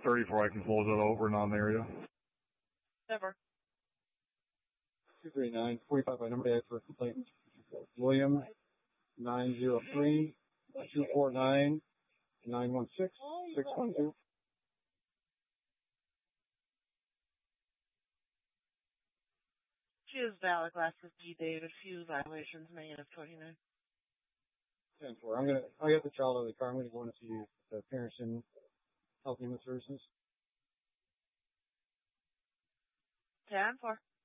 30 before I can close it over and on the area. Never. 239, 45 by number for complaint. William, 903 249 916 612. She is valid. Class of D. David. Few violations. -29. 10-4. I got the child out of the car. I'm gonna go in and see the parents in Health and Human Services. 10-4.